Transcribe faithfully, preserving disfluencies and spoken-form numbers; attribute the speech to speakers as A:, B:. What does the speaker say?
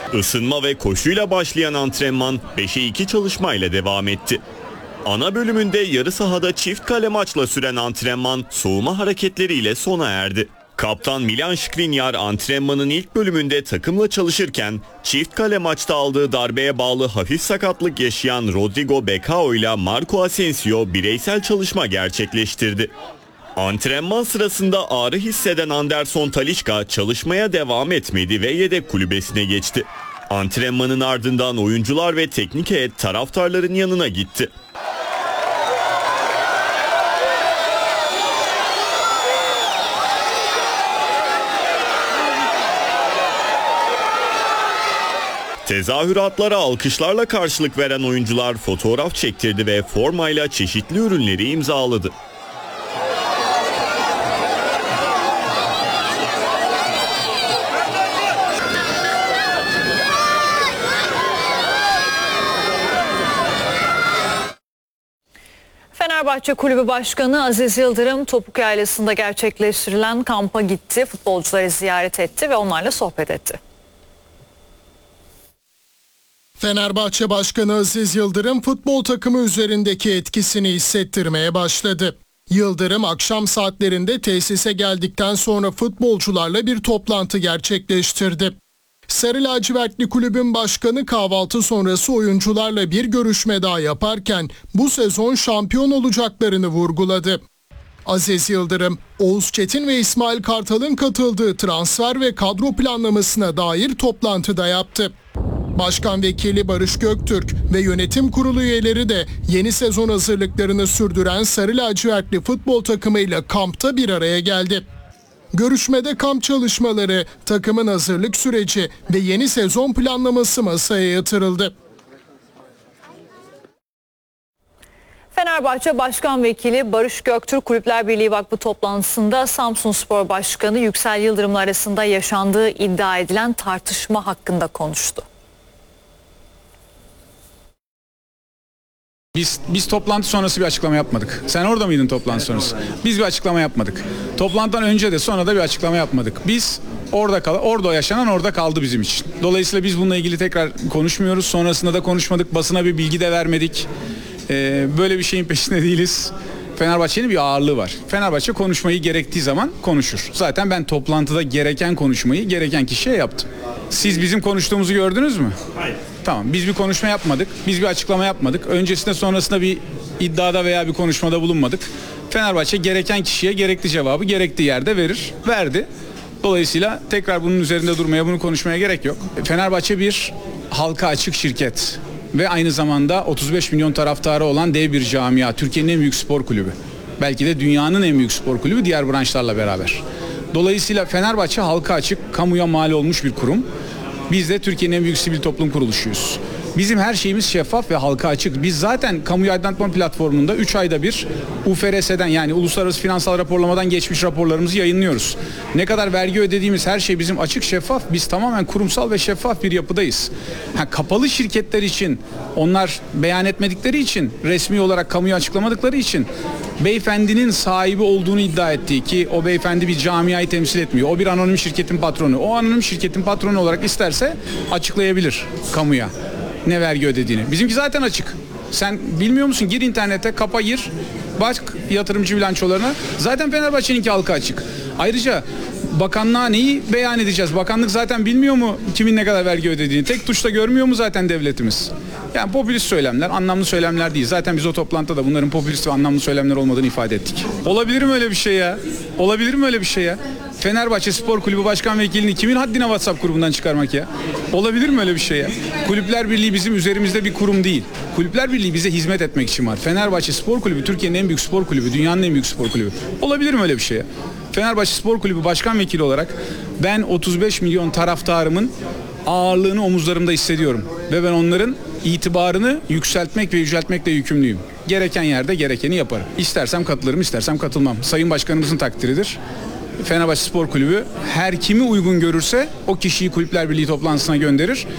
A: Isınma ve koşuyla başlayan antrenman beşe iki çalışmayla devam etti. Ana bölümünde yarı sahada çift kale maçla süren antrenman soğuma hareketleriyle sona erdi. Kaptan Milan Skriniar antrenmanın ilk bölümünde takımla çalışırken çift kale maçta aldığı darbeye bağlı hafif sakatlık yaşayan Rodrigo Becao ile Marco Asensio bireysel çalışma gerçekleştirdi. Antrenman sırasında ağrı hisseden Anderson Talisca çalışmaya devam etmedi ve yedek kulübesine geçti. Antrenmanın ardından oyuncular ve teknik heyet taraftarların yanına gitti. Tezahüratlara alkışlarla karşılık veren oyuncular fotoğraf çektirdi ve formayla çeşitli ürünleri imzaladı.
B: Fenerbahçe Kulübü Başkanı Aziz Yıldırım Topuk Yaylası'nda gerçekleştirilen kampa gitti, futbolcuları ziyaret etti ve onlarla sohbet etti.
C: Fenerbahçe Başkanı Aziz Yıldırım futbol takımı üzerindeki etkisini hissettirmeye başladı. Yıldırım akşam saatlerinde tesise geldikten sonra futbolcularla bir toplantı gerçekleştirdi. Sarı lacivertli kulübün başkanı kahvaltı sonrası oyuncularla bir görüşme daha yaparken bu sezon şampiyon olacaklarını vurguladı. Aziz Yıldırım, Oğuz Çetin ve İsmail Kartal'ın katıldığı transfer ve kadro planlamasına dair toplantıda yaptı. Başkan Vekili Barış Göktürk ve yönetim kurulu üyeleri de yeni sezon hazırlıklarını sürdüren Sarı lacivertli futbol takımıyla kampta bir araya geldi. Görüşmede kamp çalışmaları, takımın hazırlık süreci ve yeni sezon planlaması masaya yatırıldı.
B: Fenerbahçe Başkan Vekili Barış Göktürk Kulüpler Birliği Vakfı toplantısında Samsunspor Başkanı Yüksel Yıldırım'la arasında yaşandığı iddia edilen tartışma hakkında konuştu.
D: Biz biz toplantı sonrası bir açıklama yapmadık. Sen orada mıydın toplantı sonrası? Biz bir açıklama yapmadık. Toplantıdan önce de sonra da bir açıklama yapmadık. Biz orada kal orada yaşanan orada kaldı bizim için. Dolayısıyla biz bununla ilgili tekrar konuşmuyoruz. Sonrasında da konuşmadık. Basına bir bilgi de vermedik. Ee, böyle bir şeyin peşinde değiliz. Fenerbahçe'nin bir ağırlığı var. Fenerbahçe konuşmayı gerektiği zaman konuşur. Zaten ben toplantıda gereken konuşmayı gereken kişiye yaptım. Siz bizim konuştuğumuzu gördünüz mü? Hayır. Tamam, biz bir konuşma yapmadık. Biz bir açıklama yapmadık. Öncesinde sonrasında bir iddiada veya bir konuşmada bulunmadık. Fenerbahçe gereken kişiye gerekli cevabı gerektiği yerde verir. Verdi. Dolayısıyla tekrar bunun üzerinde durmaya, bunu konuşmaya gerek yok. Fenerbahçe bir halka açık şirket ve aynı zamanda otuz beş milyon taraftarı olan dev bir camia. Türkiye'nin en büyük spor kulübü. Belki de dünyanın en büyük spor kulübü diğer branşlarla beraber. Dolayısıyla Fenerbahçe halka açık, kamuya mal olmuş bir kurum. Biz de Türkiye'nin en büyük sivil toplum kuruluşuyuz. Bizim her şeyimiz şeffaf ve halka açık. Biz zaten kamuya aydınlatma platformunda üç ayda bir U F R S'den yani Uluslararası Finansal Raporlamadan geçmiş raporlarımızı yayınlıyoruz. Ne kadar vergi ödediğimiz her şey bizim açık, şeffaf. Biz tamamen kurumsal ve şeffaf bir yapıdayız. Ha, kapalı şirketler için onlar beyan etmedikleri için, resmi olarak kamuya açıklamadıkları için beyefendinin sahibi olduğunu iddia ettiği ki o beyefendi bir camiayı temsil etmiyor. O bir anonim şirketin patronu. O anonim şirketin patronu olarak isterse açıklayabilir kamuya ne vergi ödediğini. Bizimki zaten açık. Sen bilmiyor musun? Gir internete, kapa gir. Bak yatırımcı bilançolarına. Zaten Fenerbahçe'ninki halka açık. Ayrıca bakanlığa neyi beyan edeceğiz? Bakanlık zaten bilmiyor mu kimin ne kadar vergi ödediğini? Tek tuşta görmüyor mu zaten devletimiz? Yani popülist söylemler, anlamlı söylemler değil. Zaten biz o toplantıda bunların popülist ve anlamlı söylemler olmadığını ifade ettik. Olabilir mi öyle bir şey ya? Olabilir mi öyle bir şey ya? Fenerbahçe Spor Kulübü Başkan Vekilini kimin haddine WhatsApp grubundan çıkarmak ya? Olabilir mi öyle bir şey ya? Kulüpler Birliği bizim üzerimizde bir kurum değil. Kulüpler Birliği bize hizmet etmek için var. Fenerbahçe Spor Kulübü Türkiye'nin en büyük spor kulübü, dünyanın en büyük spor kulübü. Olabilir mi öyle bir şey ya? Fenerbahçe Spor Kulübü Başkan Vekili olarak ben otuz beş milyon taraftarımın ağırlığını omuzlarımda hissediyorum. Ve ben onların itibarını yükseltmek ve yüceltmekle yükümlüyüm. Gereken yerde gerekeni yaparım. İstersem katılırım, istersem katılmam. Sayın Başkanımızın takdiridir. Fenerbahçe Spor Kulübü her kimi uygun görürse o kişiyi Kulüpler Birliği toplantısına gönderir.